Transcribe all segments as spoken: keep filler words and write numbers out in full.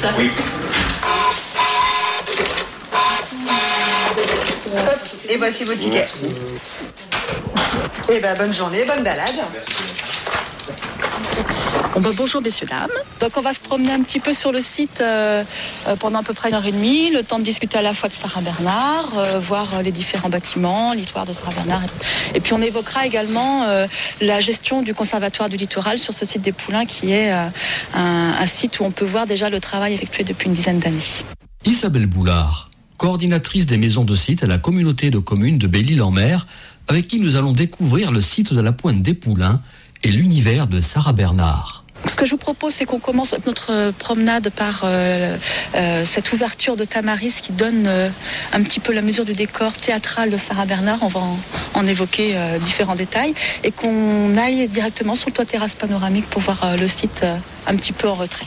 ça. Oui. Hop, et voici vos tickets. Merci. Et ben, bonne journée, bonne balade. Bon, bah, bonjour messieurs, dames. Donc on va se promener un petit peu sur le site euh, euh, pendant à peu près une heure et demie, le temps de discuter à la fois de Sarah Bernard, euh, voir euh, les différents bâtiments, l'histoire de Sarah Bernard. Et puis on évoquera également euh, la gestion du conservatoire du littoral sur ce site des Poulains qui est euh, un, un site où on peut voir déjà le travail effectué depuis une dizaine d'années. Isabelle Boulard, coordinatrice des maisons de site à la communauté de communes de Belle-Île-en-Mer, avec qui nous allons découvrir le site de la Pointe des Poulains et l'univers de Sarah Bernard. Ce que je vous propose, c'est qu'on commence notre promenade par euh, euh, cette ouverture de Tamaris qui donne euh, un petit peu la mesure du décor théâtral de Sarah Bernard. On va en, en évoquer euh, différents détails et qu'on aille directement sur le toit terrasse panoramique pour voir euh, le site euh, un petit peu en retrait.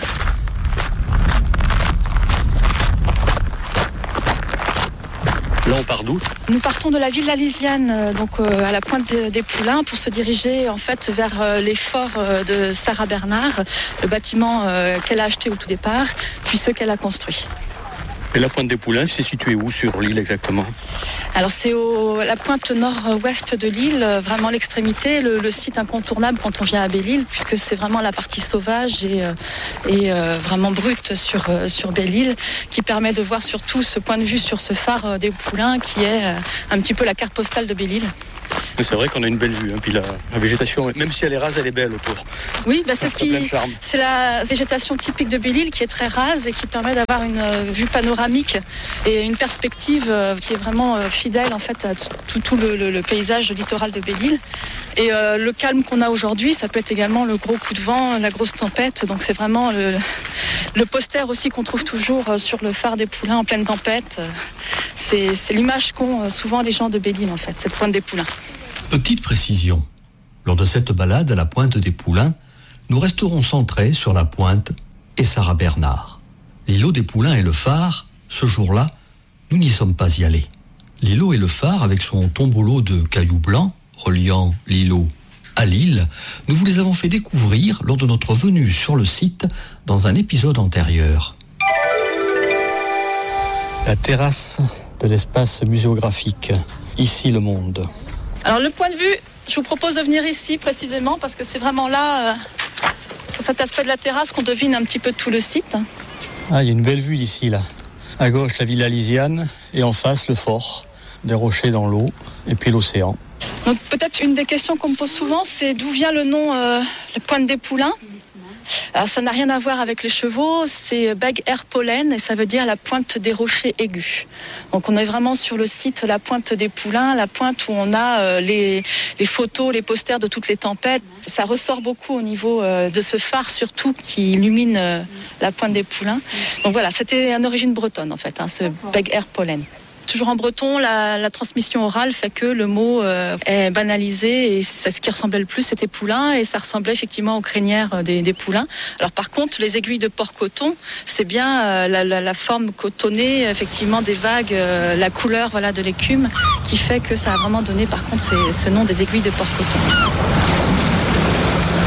Là, on part d'où ? Nous partons de la Villa Lisiane, donc euh, à la pointe des, des Poulains, pour se diriger en fait vers euh, les forts euh, de Sarah Bernard, le bâtiment euh, qu'elle a acheté au tout départ, puis ceux qu'elle a construits. Et la Pointe des Poulains, c'est situé où sur l'île exactement ? Alors c'est au, la pointe nord-ouest de l'île, vraiment l'extrémité, le, le site incontournable quand on vient à Belle-Île, puisque c'est vraiment la partie sauvage et, euh, et euh, vraiment brute sur, euh, sur Belle-Île, qui permet de voir surtout ce point de vue sur ce phare des Poulains, qui est euh, un petit peu la carte postale de Belle-Île. C'est vrai qu'on a une belle vue, hein. Puis la, la végétation, même si elle est rase, elle est belle autour. Oui, bah c'est, ce qui, c'est la végétation typique de Belle-Île qui est très rase et qui permet d'avoir une euh, vue panoramique et une perspective euh, qui est vraiment euh, fidèle en fait à tout, tout le, le, le paysage littoral de Belle-Île. Et euh, le calme qu'on a aujourd'hui, ça peut être également le gros coup de vent, la grosse tempête. Donc c'est vraiment le, le poster aussi qu'on trouve toujours sur le phare des Poulains en pleine tempête. C'est, c'est l'image qu'ont souvent les gens de Belle-Île en fait, cette pointe des Poulains. Petite précision, lors de cette balade à la Pointe des Poulains, nous resterons centrés sur la pointe et Sarah Bernard. L'îlot des Poulains et le phare, ce jour-là, nous n'y sommes pas y allés. L'îlot et le phare, avec son tombeau de cailloux blancs, reliant l'îlot à l'île, nous vous les avons fait découvrir lors de notre venue sur le site dans un épisode antérieur. La terrasse de l'espace muséographique, ici le monde. Alors le point de vue, je vous propose de venir ici précisément parce que c'est vraiment là, euh, sur cet aspect de la terrasse, qu'on devine un petit peu tout le site. Ah, il y a une belle vue d'ici, là. À gauche, la Villa Lisiane, et en face, le fort, des rochers dans l'eau, et puis l'océan. Donc peut-être une des questions qu'on me pose souvent, c'est d'où vient le nom euh, la Pointe des Poulains. Alors ça n'a rien à voir avec les chevaux, c'est Beg Air Pollen et ça veut dire la pointe des rochers aigus. Donc on est vraiment sur le site la Pointe des Poulains, la pointe où on a euh, les, les photos, les posters de toutes les tempêtes. Ça ressort beaucoup au niveau euh, de ce phare surtout qui illumine euh, la Pointe des Poulains. Donc voilà, c'était une origine bretonne en fait, hein, ce Beg Air Pollen. Toujours en breton, la, la transmission orale fait que le mot euh, est banalisé et c'est ce qui ressemblait le plus, c'était poulain et ça ressemblait effectivement aux crinières des, des poulains. Alors par contre, les aiguilles de porc-coton, c'est bien euh, la, la, la forme cotonnée, effectivement des vagues, euh, la couleur voilà, de l'écume qui fait que ça a vraiment donné par contre ces, ce nom des aiguilles de porc-coton.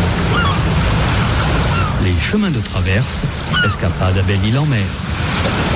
Les chemins de traverse, escapade à Belle-Île-en-Mer.